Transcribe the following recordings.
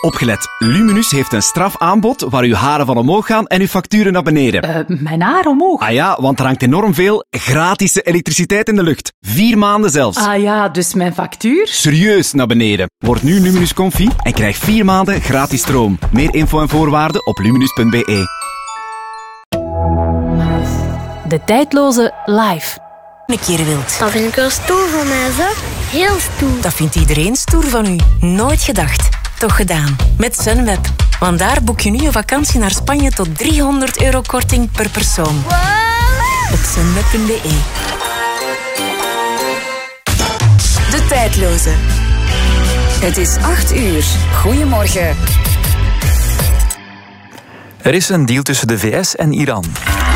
Opgelet, Luminus heeft een strafaanbod waar uw haren van omhoog gaan en uw facturen naar beneden. Mijn haar omhoog? Ah ja, want er hangt enorm veel gratis elektriciteit in de lucht. 4 maanden zelfs. Ah ja, dus mijn factuur? Serieus naar beneden. Word nu Luminus Comfy en krijg 4 maanden gratis stroom. Meer info en voorwaarden op luminus.be. De tijdloze live. Een keer wild. Dat vind ik wel stoer van mij, zo. Heel stoer. Dat vindt iedereen stoer van u. Nooit gedacht. Toch gedaan. Met Sunweb. Want daar boek je nu een vakantie naar Spanje tot €300 korting per persoon. Wow. Op sunweb.be. De tijdloze. Het is 8:00. Goedemorgen. Er is een deal tussen de VS en Iran.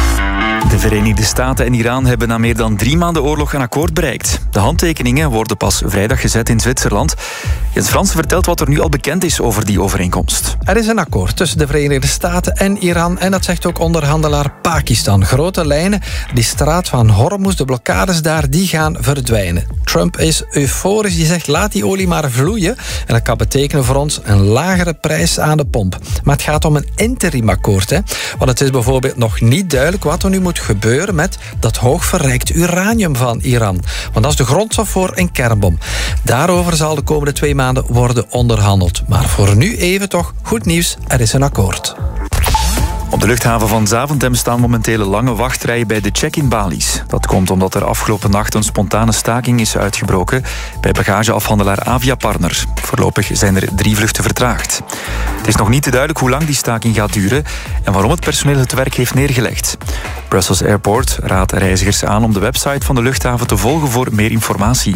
De Verenigde Staten en Iran hebben na meer dan 3 maanden oorlog een akkoord bereikt. De handtekeningen worden pas vrijdag gezet in Zwitserland. Jens Fransen vertelt wat er nu al bekend is over die overeenkomst. Er is een akkoord tussen de Verenigde Staten en Iran en dat zegt ook onderhandelaar Pakistan. Grote lijnen, die straat van Hormuz, de blokkades daar, die gaan verdwijnen. Trump is euforisch, die zegt laat die olie maar vloeien. En dat kan betekenen voor ons een lagere prijs aan de pomp. Maar het gaat om een interimakkoord, hè? Want het is bijvoorbeeld nog niet duidelijk wat er nu moet gebeuren met dat hoogverrijkt uranium van Iran. Want dat is de grondstof voor een kernbom. Daarover zal de komende 2 maanden worden onderhandeld. Maar voor nu even toch goed nieuws, er is een akkoord. Op de luchthaven van Zaventem staan momenteel lange wachtrijen bij de check-in balies. Dat komt omdat er afgelopen nacht een spontane staking is uitgebroken bij bagageafhandelaar Aviapartner. Voorlopig zijn er 3 vluchten vertraagd. Het is nog niet te duidelijk hoe lang die staking gaat duren en waarom het personeel het werk heeft neergelegd. Brussels Airport raadt reizigers aan om de website van de luchthaven te volgen voor meer informatie.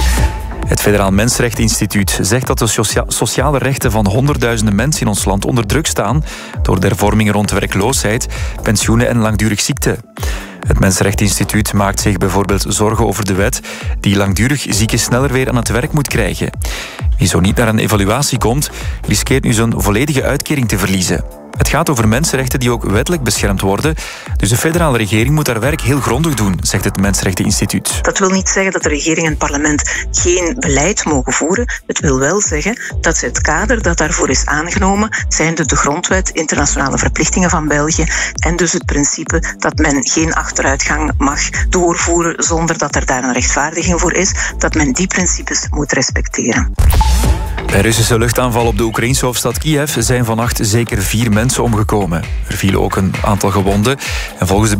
Het Federaal Mensenrechteninstituut zegt dat de sociale rechten van honderdduizenden mensen in ons land onder druk staan door de hervormingen rond werkloosheid, pensioenen en langdurig ziekte. Het Mensenrechteninstituut maakt zich bijvoorbeeld zorgen over de wet die langdurig zieken sneller weer aan het werk moet krijgen. Wie zo niet naar een evaluatie komt, riskeert nu zijn volledige uitkering te verliezen. Het gaat over mensenrechten die ook wettelijk beschermd worden. Dus de federale regering moet haar werk heel grondig doen, zegt het Mensenrechteninstituut. Dat wil niet zeggen dat de regering en het parlement geen beleid mogen voeren. Het wil wel zeggen dat ze het kader dat daarvoor is aangenomen, zijnde de grondwet, internationale verplichtingen van België en dus het principe dat men geen achteruitgang mag doorvoeren zonder dat er daar een rechtvaardiging voor is, dat men die principes moet respecteren. Bij Russische luchtaanval op de Oekraïnse hoofdstad Kiev zijn vannacht zeker 4 mensen omgekomen. Er vielen ook een aantal gewonden. En volgens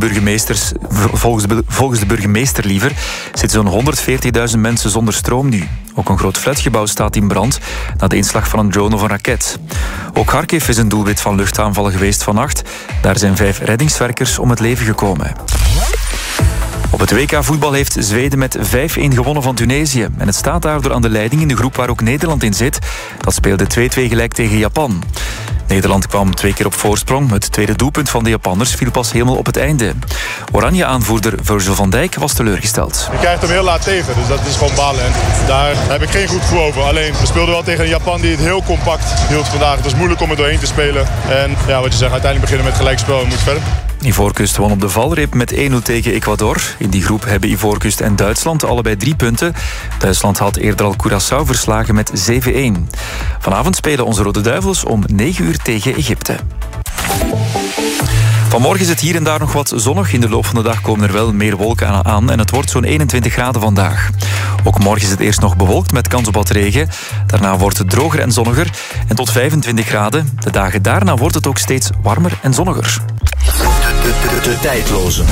de burgemeester zitten zo'n 140.000 mensen zonder stroom nu. Ook een groot flatgebouw staat in brand na de inslag van een drone of een raket. Ook Kharkiv is een doelwit van luchtaanvallen geweest vannacht. Daar zijn 5 reddingswerkers om het leven gekomen. Op het WK voetbal heeft Zweden met 5-1 gewonnen van Tunesië. En het staat daardoor aan de leiding in de groep waar ook Nederland in zit. Dat speelde 2-2 gelijk tegen Japan. Nederland kwam 2 keer op voorsprong. Het tweede doelpunt van de Japanners viel pas helemaal op het einde. Oranje-aanvoerder Virgil van Dijk was teleurgesteld. Je krijgt hem heel laat tegen, dus dat is gewoon balen. En daar heb ik geen goed gevoel over. Alleen, we speelden wel tegen een Japan die het heel compact hield vandaag. Het was moeilijk om er doorheen te spelen. En ja, wat je zegt, uiteindelijk beginnen met gelijkspel en moet verder. Ivoorkust won op de valreep met 1-0 tegen Ecuador. In die groep hebben Ivoorkust en Duitsland allebei 3 punten. Duitsland had eerder al Curaçao verslagen met 7-1. Vanavond spelen onze Rode Duivels om 9 uur tegen Egypte. Vanmorgen is het hier en daar nog wat zonnig. In de loop van de dag komen er wel meer wolken aan en het wordt zo'n 21 graden vandaag. Ook morgen is het eerst nog bewolkt met kans op wat regen. Daarna wordt het droger en zonniger en tot 25 graden. De dagen daarna wordt het ook steeds warmer en zonniger. De tijdloze.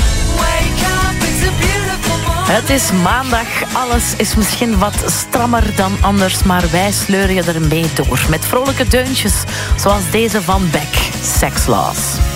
Het is maandag, alles is misschien wat strammer dan anders, maar wij sleuren je ermee door. Met vrolijke deuntjes, zoals deze van Beck, Sex Laws.